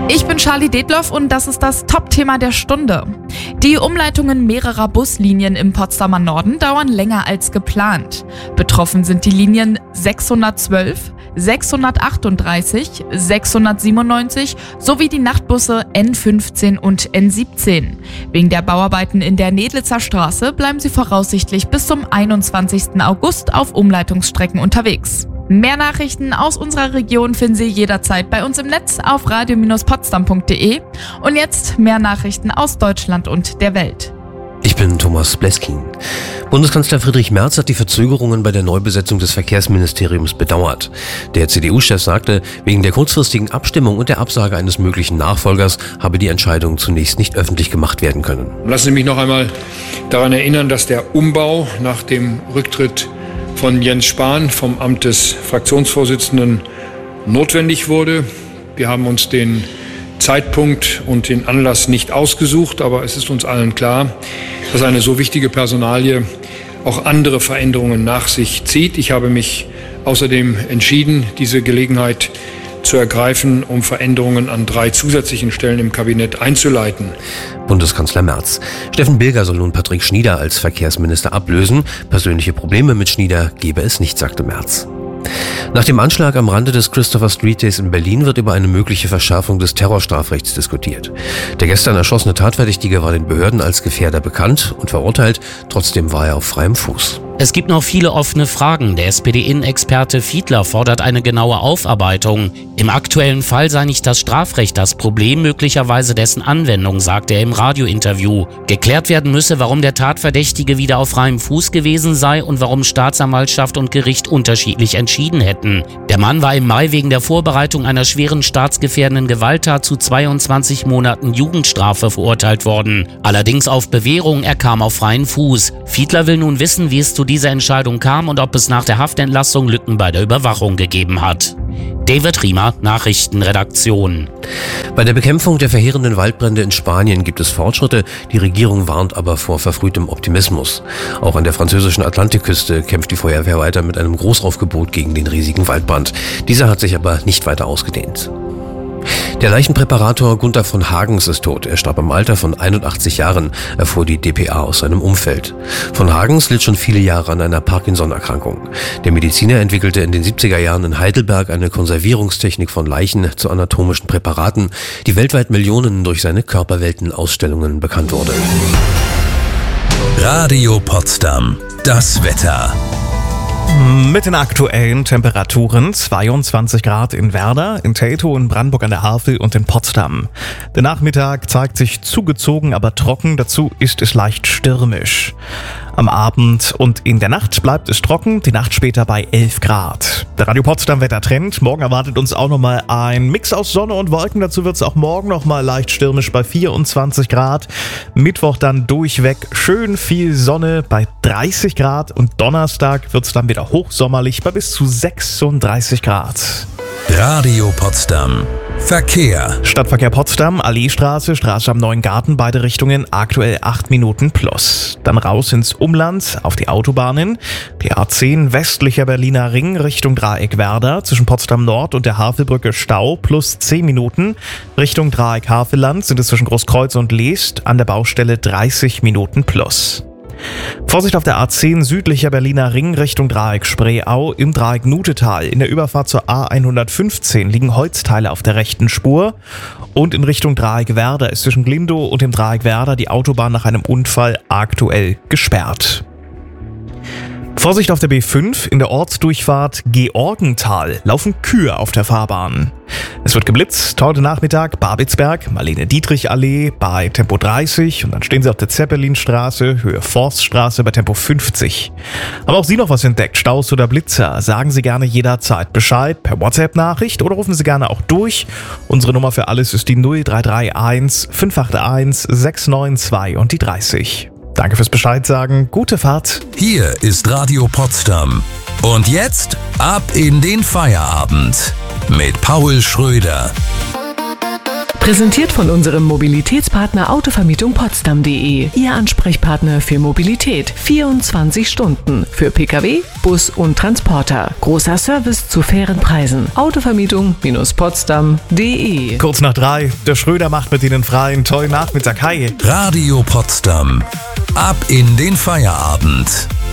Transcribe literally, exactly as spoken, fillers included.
Ich bin Charlie Detloff und das ist das Top-Thema der Stunde. Die Umleitungen mehrerer Buslinien im Potsdamer Norden dauern länger als geplant. Betroffen sind die Linien sechshundertzwölf, sechshundertachtunddreißig, sechshundertsiebenundneunzig sowie die Nachtbusse N fünfzehn und N siebzehn. Wegen der Bauarbeiten in der Nedlitzer Straße bleiben sie voraussichtlich bis zum einundzwanzigsten August auf Umleitungsstrecken unterwegs. Mehr Nachrichten aus unserer Region finden Sie jederzeit bei uns im Netz auf radio Bindestrich potsdam punkt de. Und jetzt mehr Nachrichten aus Deutschland und der Welt. Ich bin Thomas Bleskin. Bundeskanzler Friedrich Merz hat die Verzögerungen bei der Neubesetzung des Verkehrsministeriums bedauert. Der C D U-Chef sagte, wegen der kurzfristigen Abstimmung und der Absage eines möglichen Nachfolgers habe die Entscheidung zunächst nicht öffentlich gemacht werden können. Lassen Sie mich noch einmal daran erinnern, dass der Umbau nach dem Rücktritt von Jens Spahn vom Amt des Fraktionsvorsitzenden notwendig wurde. Wir haben uns den Zeitpunkt und den Anlass nicht ausgesucht, aber es ist uns allen klar, dass eine so wichtige Personalie auch andere Veränderungen nach sich zieht. Ich habe mich außerdem entschieden, diese Gelegenheit zu ergreifen, um Veränderungen an drei zusätzlichen Stellen im Kabinett einzuleiten. Bundeskanzler Merz. Steffen Bilger soll nun Patrick Schnieder als Verkehrsminister ablösen. Persönliche Probleme mit Schnieder gebe es nicht, sagte Merz. Nach dem Anschlag am Rande des Christopher Street Days in Berlin wird über eine mögliche Verschärfung des Terrorstrafrechts diskutiert. Der gestern erschossene Tatverdächtige war den Behörden als Gefährder bekannt und verurteilt. Trotzdem war er auf freiem Fuß. Es gibt noch viele offene Fragen. Der S P D-Innenexperte Fiedler fordert eine genaue Aufarbeitung. Im aktuellen Fall sei nicht das Strafrecht das Problem, möglicherweise dessen Anwendung, sagte er im Radiointerview. Geklärt werden müsse, warum der Tatverdächtige wieder auf freiem Fuß gewesen sei und warum Staatsanwaltschaft und Gericht unterschiedlich entschieden hätten. Der Mann war im Mai wegen der Vorbereitung einer schweren staatsgefährdenden Gewalttat zu zweiundzwanzig Monaten Jugendstrafe verurteilt worden. Allerdings auf Bewährung, er kam auf freien Fuß. Fiedler will nun wissen, wie es zu dieser Entscheidung kam und ob es nach der Haftentlassung Lücken bei der Überwachung gegeben hat. David Riemer, Nachrichtenredaktion. Bei der Bekämpfung der verheerenden Waldbrände in Spanien gibt es Fortschritte. Die Regierung warnt aber vor verfrühtem Optimismus. Auch an der französischen Atlantikküste kämpft die Feuerwehr weiter mit einem Großaufgebot gegen den riesigen Waldbrand. Dieser hat sich aber nicht weiter ausgedehnt. Der Leichenpräparator Gunther von Hagens ist tot. Er starb im Alter von einundachtzig Jahren, erfuhr die d p a aus seinem Umfeld. Von Hagens litt schon viele Jahre an einer Parkinson-Erkrankung. Der Mediziner entwickelte in den siebziger Jahren in Heidelberg eine Konservierungstechnik von Leichen zu anatomischen Präparaten, die weltweit Millionen durch seine Körperwelten-Ausstellungen bekannt wurde. Radio Potsdam. Das Wetter. Mit den aktuellen Temperaturen zweiundzwanzig Grad in Werder, in Teltow, in Brandenburg an der Havel und in Potsdam. Der Nachmittag zeigt sich zugezogen, aber trocken. Dazu ist es leicht stürmisch. Am Abend und in der Nacht bleibt es trocken, die Nacht später bei elf Grad. Der Radio Potsdam Wettertrend. Morgen erwartet uns auch nochmal ein Mix aus Sonne und Wolken. Dazu wird es auch morgen nochmal leicht stürmisch bei vierundzwanzig Grad. Mittwoch dann durchweg schön viel Sonne bei dreißig Grad. Und Donnerstag wird es dann wieder hochsommerlich bei bis zu sechsunddreißig Grad. Radio Potsdam. Verkehr. Stadtverkehr Potsdam, Alleestraße, Straße am Neuen Garten, beide Richtungen, aktuell acht Minuten plus. Dann raus ins Umland, auf die Autobahnen. Die A zehn westlicher Berliner Ring Richtung Dreieck Werder, zwischen Potsdam Nord und der Havelbrücke Stau plus zehn Minuten. Richtung Dreieck Havelland sind es zwischen Großkreuz und Leest an der Baustelle dreißig Minuten plus. Vorsicht auf der A zehn südlicher Berliner Ring Richtung Dreieck Spreeau im Dreieck Nutetal. In der Überfahrt zur A hundertfünfzehn liegen Holzteile auf der rechten Spur. Und in Richtung Dreieck Werder ist zwischen Glindow und dem Dreieck Werder die Autobahn nach einem Unfall aktuell gesperrt. Vorsicht auf der B fünf, in der Ortsdurchfahrt Georgental laufen Kühe auf der Fahrbahn. Es wird geblitzt, heute Nachmittag Babelsberg, Marlene-Dietrich-Allee bei Tempo dreißig und dann stehen Sie auf der Zeppelinstraße, Höhe Forststraße bei Tempo fünfzig. Aber auch Sie noch was entdeckt, Staus oder Blitzer, sagen Sie gerne jederzeit Bescheid per WhatsApp-Nachricht oder rufen Sie gerne auch durch. Unsere Nummer für alles ist die null drei drei eins fünf acht eins sechs neun zwei und die dreißig. Danke fürs Bescheid sagen. Gute Fahrt. Hier ist Radio Potsdam. Und jetzt ab in den Feierabend mit Paul Schröder. Präsentiert von unserem Mobilitätspartner Autovermietung Potsdam punkt de. Ihr Ansprechpartner für Mobilität. vierundzwanzig Stunden. Für Pkw, Bus und Transporter. Großer Service zu fairen Preisen. Autovermietung Potsdam punkt de. Kurz nach drei. Der Schröder macht mit Ihnen frei. Einen tollen Nachmittag. Hi. Radio Potsdam. Ab in den Feierabend.